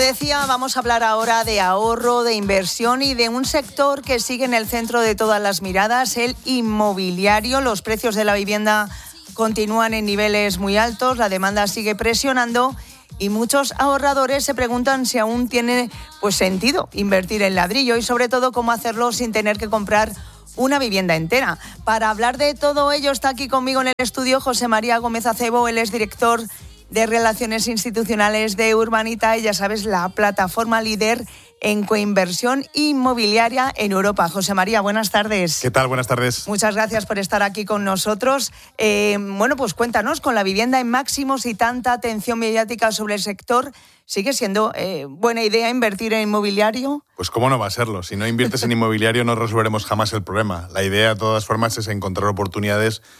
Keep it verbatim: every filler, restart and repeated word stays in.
decía, vamos a hablar ahora de ahorro, de inversión y de un sector que sigue en el centro de todas las miradas, el inmobiliario. Los precios de la vivienda continúan en niveles muy altos, la demanda sigue presionando y muchos ahorradores se preguntan si aún tiene pues, sentido invertir en ladrillo y sobre todo cómo hacerlo sin tener que comprar una vivienda entera. Para hablar de todo ello está aquí conmigo en el estudio José María Gómez Acebo, él es director de Relaciones Institucionales de Urbanita y ya sabes, la plataforma líder en coinversión inmobiliaria en Europa. José María, buenas tardes. ¿Qué tal? Buenas tardes. Muchas gracias por estar aquí con nosotros. Eh, bueno, pues cuéntanos, con la vivienda en máximos y tanta atención mediática sobre el sector, ¿sigue siendo eh, buena idea invertir en inmobiliario? Pues cómo no va a serlo. Si no inviertes en inmobiliario no resolveremos jamás el problema. La idea, de todas formas, es encontrar oportunidades